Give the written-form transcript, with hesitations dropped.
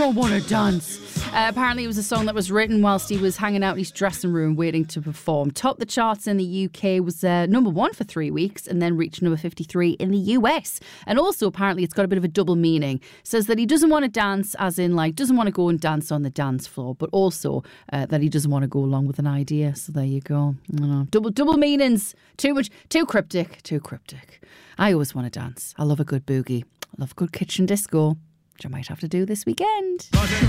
I want to dance. Apparently it was a song that was written whilst he was hanging out in his dressing room waiting to perform. Topped the charts in the UK, was number 1 for 3 weeks and then reached number 53 in the US. And also apparently it's got a bit of a double meaning. Says that he doesn't want to dance as in like doesn't want to go and dance on the dance floor, but also that he doesn't want to go along with an idea. So there you go. I know. Double meanings. Too cryptic. I always want to dance. I love a good boogie. I love a good kitchen disco, which I might have to do this weekend.